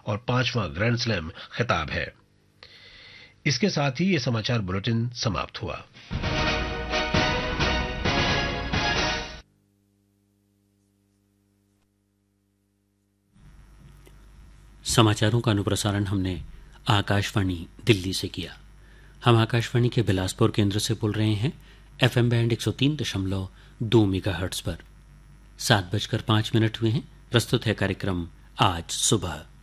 और 5वां grand slam खिताब है। इसके साथ ही ये समाचार बुलेटिन समाप्त हुआ। समाचारों का अनुप्रसारण हमने आकाशवाणी दिल्ली से किया। हम आकाशवाणी के बिलासपुर केंद्र से बोल रहे हैं FM बैंड 103.2 मेगाहर्ट्ज पर। 7:05 हुए हैं। प्रस्तुत है कार्यक्रम आज सुबह।